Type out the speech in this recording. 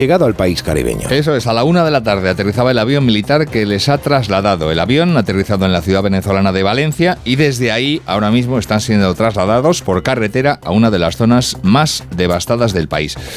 llegado al país caribeño. Eso es, a la 1 de la tarde aterrizaba el avión militar que les ha trasladado. El avión ha aterrizado en la ciudad venezolana de Valencia y desde ahí ahora mismo están siendo trasladados por carretera a una de las zonas más devastadas del país.